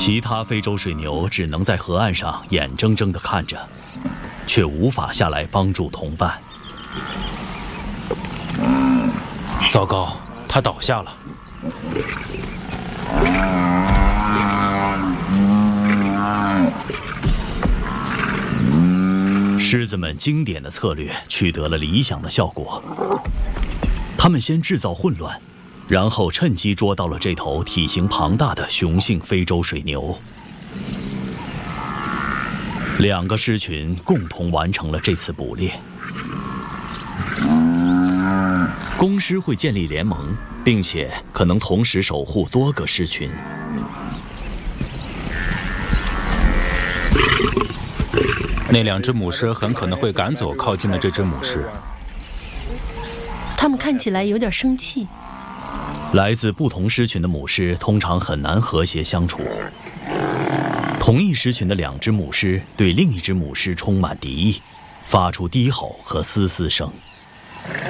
其他非洲水牛只能在河岸上眼睁睁地看着，却无法下来帮助同伴。 糟糕，它倒下了。 狮子们经典的策略取得了理想的效果。他们先制造混乱，然后趁机捉到了这头体型庞大的雄性非洲水牛。两个狮群共同完成了这次捕猎。公狮会建立联盟，并且可能同时守护多个狮群。 那两只母狮很可能会赶走靠近的这只母狮。 它们看起来有点生气。 来自不同狮群的母狮通常很难和谐相处。同一狮群的2只母狮对另一只母狮充满敌意，发出低吼和嘶嘶声。